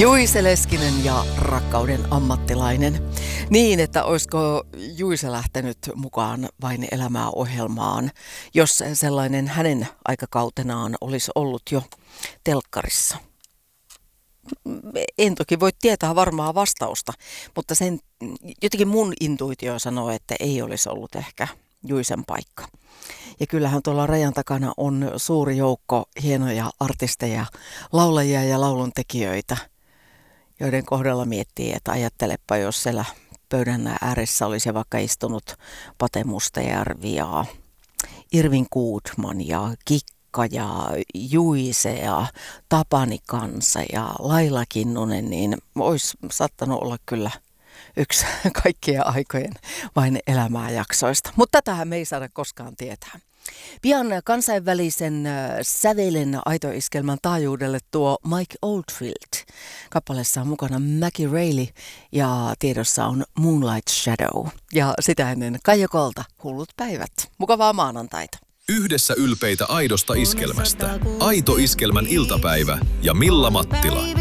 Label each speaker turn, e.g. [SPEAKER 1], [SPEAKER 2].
[SPEAKER 1] Juise Leskinen ja rakkauden ammattilainen. Niin, että olisiko Juise lähtenyt mukaan Vain elämää -ohjelmaan, jos sellainen hänen aikakautenaan olisi ollut jo telkkarissa? En toki voi tietää varmaa vastausta, mutta jotenkin mun intuitio sanoo, että ei olisi ollut ehkä Juisen paikka. Ja kyllähän tuolla rajan takana on suuri joukko hienoja artisteja, laulajia ja lauluntekijöitä, joiden kohdalla miettii, että ajattelepa, jos siellä pöydän ääressä olisi vaikka istunut Pate Mustajärvi ja Irvin Goodman ja Kikka ja Juise ja Tapani Kansa ja Laila Kinnunen, niin olisi saattanut olla kyllä yksi kaikkien aikojen Vain elämää -jaksoista. Mutta tätähän me ei saada koskaan tietää. Pian kansainvälisen sävelen aitoiskelmän taajuudelle tuo Mike Oldfield. Kappaleessa on mukana Mackie Reilly ja tiedossa on Moonlight Shadow. Ja sitä ennen Kaija Kolta, Hullut päivät. Mukavaa maanantaita.
[SPEAKER 2] Yhdessä ylpeitä aidosta iskelmästä. Aito iskelmän iltapäivä ja Milla Mattila.